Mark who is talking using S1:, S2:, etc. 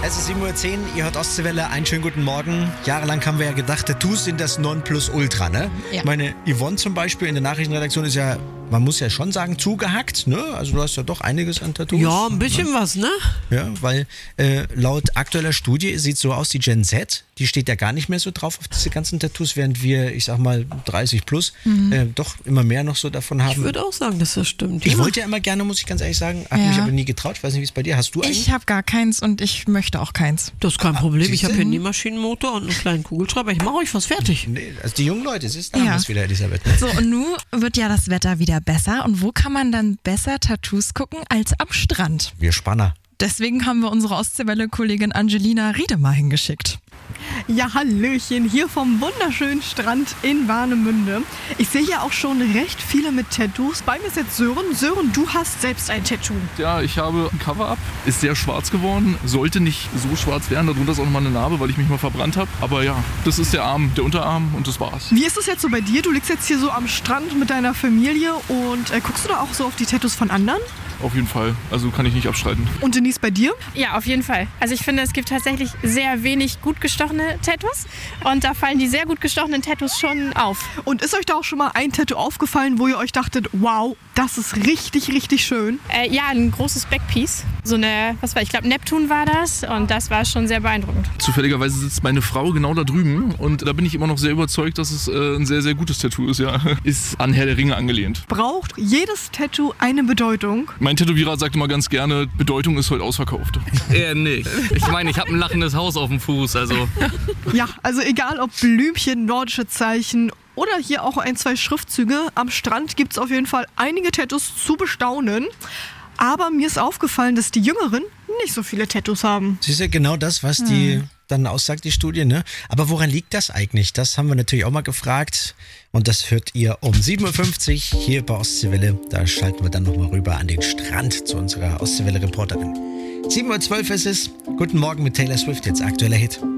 S1: Es ist 7:10 Uhr, ihr hört Ostseewelle, einen schönen guten Morgen. Jahrelang haben wir ja gedacht, Tattoos sind das Nonplusultra, ne?
S2: Ja.
S1: Ich meine, Yvonne zum Beispiel in der Nachrichtenredaktion ist ja, man muss ja schon sagen, zugehackt, ne? Also du hast ja doch einiges an Tattoos.
S3: Ja, ein bisschen was, ne?
S1: Ja, weil laut aktueller Studie sieht so aus, die Gen Z, die steht ja gar nicht mehr so drauf auf diese ganzen Tattoos, während wir, ich sag mal, 30 plus, doch immer mehr noch so davon haben.
S3: Ich würde auch sagen, dass das stimmt.
S1: Ich wollte ja immer gerne, muss ich ganz ehrlich sagen, habe mich aber nie getraut. Ich weiß nicht, wie es bei dir. Hast du eigentlich?
S2: Ich habe gar keins und ich möchte auch keins.
S3: Das ist kein Problem. Ich
S1: siehste?
S3: habe hier einen Nähmaschinenmotor und einen kleinen Kugelschreiber. Ich mache euch was fertig.
S1: Nee, also die jungen Leute, es ist damals wieder, Elisabeth. Ne?
S2: So, und nun wird ja das Wetter wieder besser. Und wo kann man dann besser Tattoos gucken als am Strand?
S1: Wir Spanner.
S2: Deswegen haben wir unsere Ostseewelle-Kollegin Angelina Riedemer hingeschickt.
S4: Ja, hallöchen, hier vom wunderschönen Strand in Warnemünde. Ich sehe ja auch schon recht viele mit Tattoos. Bei mir ist jetzt Sören. Sören, du hast selbst ein Tattoo.
S5: Ja, ich habe ein Cover-Up, ist sehr schwarz geworden, sollte nicht so schwarz werden, darunter ist auch nochmal eine Narbe, weil ich mich mal verbrannt habe. Aber ja, das ist der Arm, der Unterarm und das war's.
S4: Wie ist es jetzt so bei dir? Du liegst jetzt hier so am Strand mit deiner Familie und guckst du da auch so auf die Tattoos von anderen?
S5: Auf jeden Fall, also kann ich nicht abstreiten.
S4: Und Denise, bei dir?
S6: Ja, auf jeden Fall. Also ich finde, es gibt tatsächlich sehr wenig gut gestochene Tattoos und da fallen die sehr gut gestochenen Tattoos schon auf.
S4: Und ist euch da auch schon mal ein Tattoo aufgefallen, wo ihr euch dachtet, wow, das ist richtig, richtig schön?
S6: Ja, ein großes Backpiece. So eine, ich glaube Neptun war das und das war schon sehr beeindruckend.
S5: Zufälligerweise sitzt meine Frau genau da drüben und da bin ich immer noch sehr überzeugt, dass es ein sehr, sehr gutes Tattoo ist, ja. Ist an Herr der Ringe angelehnt.
S4: Braucht jedes Tattoo eine Bedeutung?
S5: Mein Tätowierer sagt immer ganz gerne, Bedeutung ist heute ausverkauft.
S7: Eher nicht. Ich meine, ich habe ein lachendes Haus auf dem Fuß, also...
S4: Ja, also egal ob Blümchen, nordische Zeichen oder hier auch 1, 2 Schriftzüge. Am Strand gibt es auf jeden Fall einige Tattoos zu bestaunen. Aber mir ist aufgefallen, dass die Jüngeren nicht so viele Tattoos haben.
S1: Das ist ja genau das, was die dann aussagt, die Studie, ne? Aber woran liegt das eigentlich? Das haben wir natürlich auch mal gefragt. Und das hört ihr um 7:50 Uhr hier bei Ostseewelle. Da schalten wir dann nochmal rüber an den Strand zu unserer Ostseewelle-Reporterin. 7:12 Uhr ist es. Guten Morgen mit Taylor Swift, jetzt aktueller Hit.